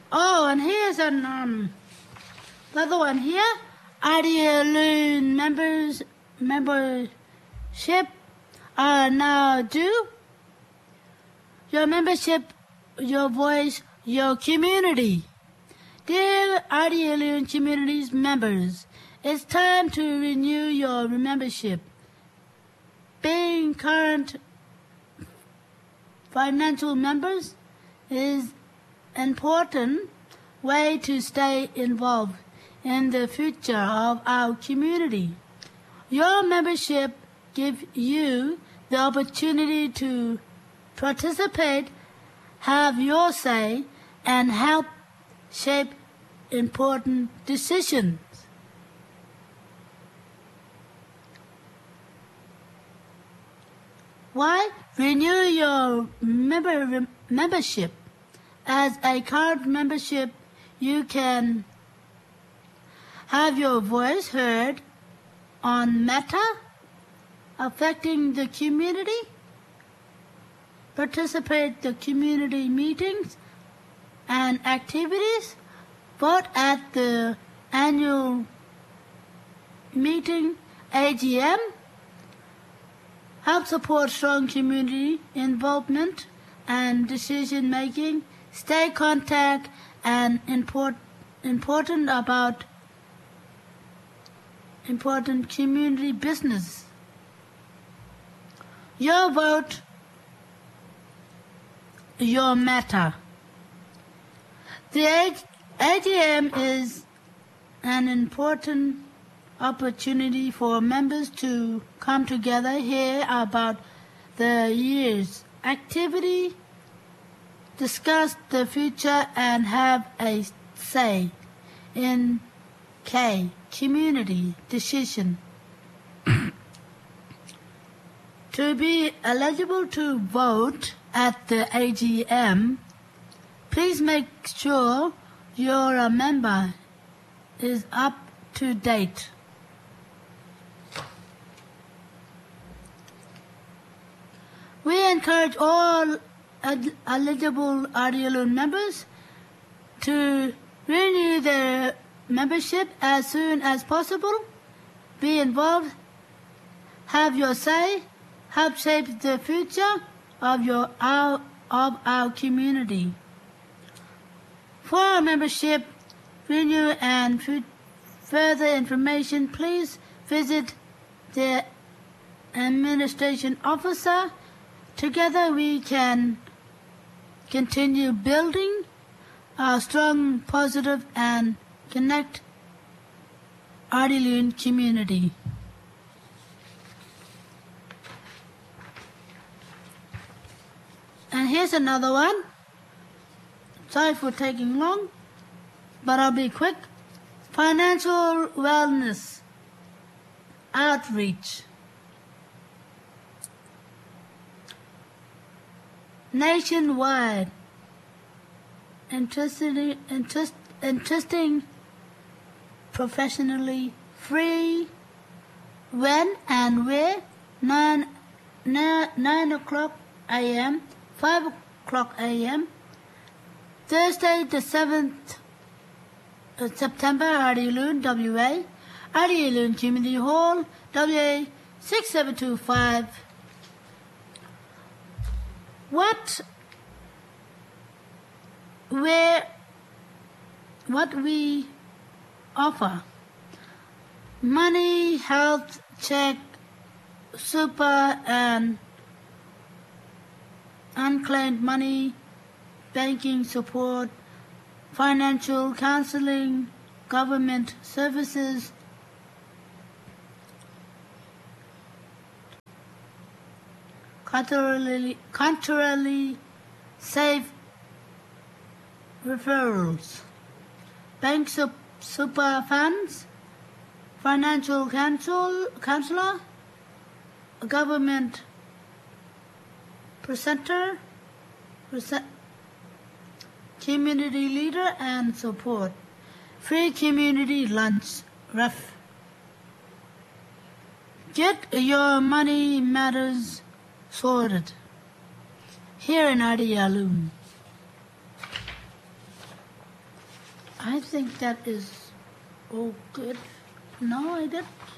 Oh, and here's another one here. Idealoon membership are now due. Your membership, your voice, your community. Dear Idealoon community's members, it's time to renew your membership. Being current financial members is an important way to stay involved in the future of our community. Your membership gives you the opportunity to participate, have your say, and help shape important decisions. Why? Renew your membership. As a current membership, you can have your voice heard on matters affecting the community, participate in the community meetings and activities, vote at the annual meeting AGM, help support strong community involvement and decision making, stay contact and important community business. Your vote, your matter. The AGM is an important opportunity for members to come together, hear about the year's activity, discuss the future, and have a say in community decision. To be eligible to vote at the AGM, please make sure your member is up to date. We encourage all eligible Idealoon members to renew their membership as soon as possible. Be involved, have your say, help shape the future of our community. For our membership renew and further information, please visit the administration officer. Together we can continue building a strong, positive, and connect Idealoon community. And here's another one. Sorry for taking long, but I'll be quick. Financial wellness outreach. Nationwide. Interesting, professionally free. When and where? 9 o'clock a.m., 5 o'clock a.m. Thursday the 7th September, Idealoon, WA. Idealoon Community Hall, WA 6725. What we offer: money, health check, super and unclaimed money, banking support, financial counseling, government services, culturally safe referrals, bank super funds, financial counselor, government presenter, community leader and support, free community lunch, rough. Get your money matters sorted here in Idealoon. I think that is all good. No, I didn't.